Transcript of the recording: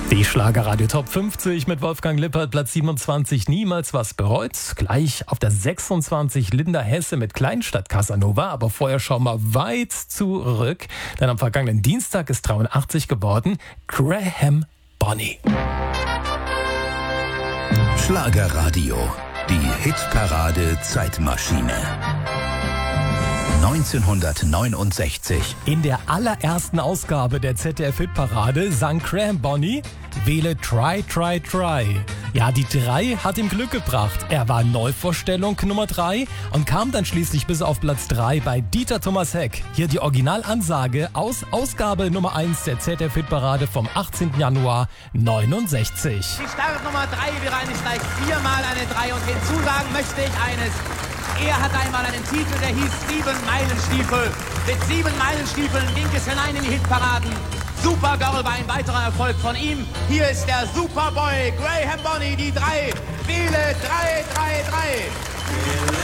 Die Schlagerradio Top 50 mit Wolfgang Lippert, Platz 27, niemals was bereut. Gleich auf der 26 Linda Hesse mit Kleinstadt Casanova, aber vorher schauen wir weit zurück, denn am vergangenen Dienstag ist 83 geworden Graham Bonny. Schlagerradio, die Hitparade Zeitmaschine. 1969. In der allerersten Ausgabe der ZDF-Hitparade sang Graham Bonny Wähle Try, Try, Try. Ja, die 3 hat ihm Glück gebracht. Er war Neuvorstellung Nummer 3 und kam dann schließlich bis auf Platz 3 bei Dieter Thomas Heck. Hier die Originalansage aus Ausgabe Nummer 1 der ZDF-Hitparade vom 18. Januar 69. Die Startnummer 3 wäre eigentlich gleich 4-mal eine 3 und hinzusagen möchte ich eines. Er hatte einmal einen Titel, der hieß 7 Meilenstiefel. Mit 7 Meilenstiefeln ging es hinein in die Hitparaden. Supergirl war ein weiterer Erfolg von ihm. Hier ist der Superboy Graham Bonny, die 3. Wähle 3, 3, 3.